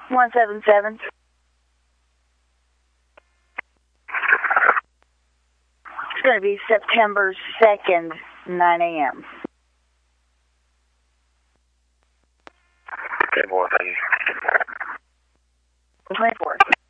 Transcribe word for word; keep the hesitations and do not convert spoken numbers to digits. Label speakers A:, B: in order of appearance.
A: one seven seven. It's going to be September second, nine a m
B: Okay, boy, thank you.
A: twenty-four.